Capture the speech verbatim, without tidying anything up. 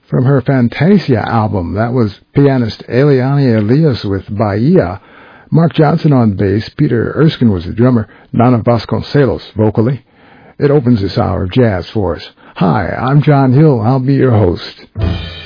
From her Fantasia album, that was pianist Eliane Elias with Bahia, Mark Johnson on bass, Peter Erskine was the drummer, Nana Vasconcelos vocally. It opens this hour of jazz for us. Hi, I'm John Hill. I'll be your host.